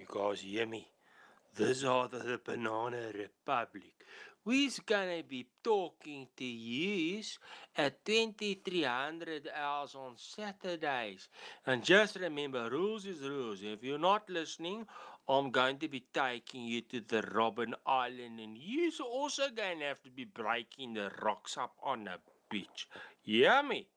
guys hear me? This are the Banana Republic. We're gonna be talking to you at 2300 hours on Saturdays. And just remember, rules is rules. If you're not listening, I'm going to be taking you to the Robben Island, and you're also going to have to be breaking the rocks up on the beach. Hear me?